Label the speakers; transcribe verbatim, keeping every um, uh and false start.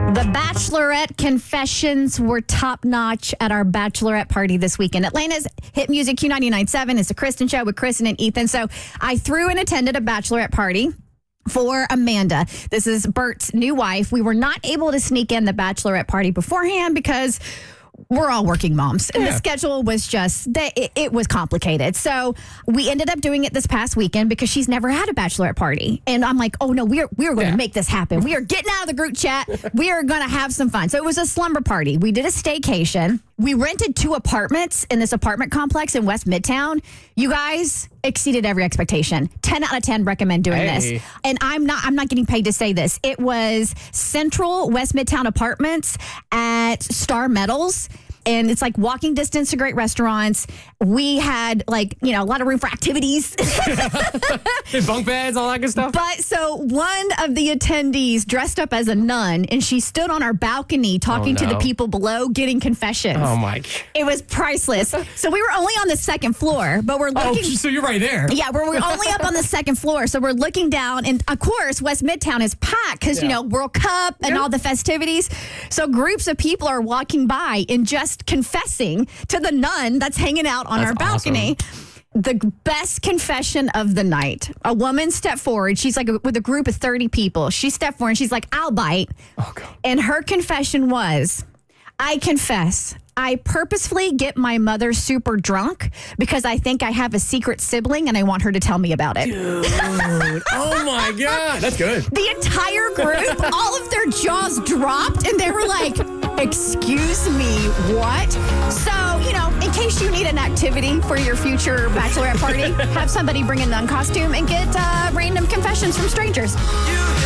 Speaker 1: The Bachelorette confessions were top notch at our Bachelorette party this weekend. Atlanta's hit music Q ninety-nine point seven is the Kristen Show with Kristen and Ethan. So I threw and attended a Bachelorette party for Amanda. This is Bert's new wife. We were not able to sneak in the Bachelorette party beforehand because we're all working moms, and yeah. the schedule was just, it, it was complicated. So we ended up doing it this past weekend because she's never had a Bachelorette party. And I'm like, oh no, we're, we're going to yeah. make this happen. We are getting out of the group chat. We are going to have some fun. So it was a slumber party. We did a staycation. We rented two apartments in this apartment complex in West Midtown. You guys exceeded every expectation. ten out of ten recommend doing
Speaker 2: hey.
Speaker 1: this. And I'm not I'm not getting paid to say this. It was Central West Midtown Apartments at Star Metals. And it's like walking distance to great restaurants. We had like, you know, a lot of room for activities.
Speaker 2: Bunk beds, all that good stuff.
Speaker 1: But so one of the attendees dressed up as a nun, and she stood on our balcony talking
Speaker 2: oh, no.
Speaker 1: to the people below, getting confessions.
Speaker 2: Oh, my.
Speaker 1: It was priceless. So we were only on the second floor, but we're looking.
Speaker 2: Oh, so you're right there.
Speaker 1: Yeah, we're, we're only up on the second floor. So we're looking down. And of course, West Midtown is packed because, yeah. you know, World Cup and yeah. all the festivities. So groups of people are walking by and just confessing to the nun that's hanging out on
Speaker 2: that's
Speaker 1: our balcony.
Speaker 2: Awesome.
Speaker 1: The best confession of the night. A woman stepped forward. She's like with a group of thirty people. She stepped forward and she's like, I'll bite.
Speaker 2: Oh, God.
Speaker 1: And her confession was, I confess, I purposefully get my mother super drunk because I think I have a secret sibling and I want her to tell me about it.
Speaker 2: Dude. Oh, my God. That's good.
Speaker 1: The entire group, all of their jaws dropped and they were like, excuse me, what? So, you know, in case you need an activity for your future bachelorette party, have somebody bring a nun costume and get uh, random confessions from strangers.